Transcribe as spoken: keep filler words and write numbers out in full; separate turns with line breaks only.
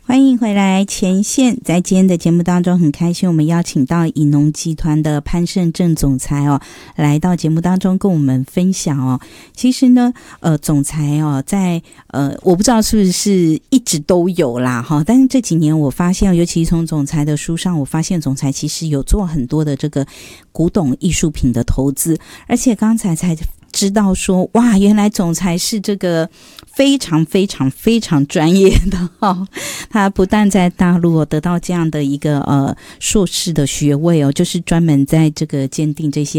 欢迎回来前线。在今天的节目当中，很开心我们邀请到以农集团的潘胜正总裁哦，来到节目当中跟我们分享哦。其实呢，呃，总裁哦，在呃，我不知道是不是一直都有啦哈，但是这几年我发现，尤其从总裁的书上，我发现总裁其实有做很多的这个古董艺术品的投资，而且刚才才知道说，哇，原来总裁是这个非常非常非常专业的哈、哦。他不但在大陆、哦、得到这样的一个呃硕士的学位哦，就是专门在这个鉴定这些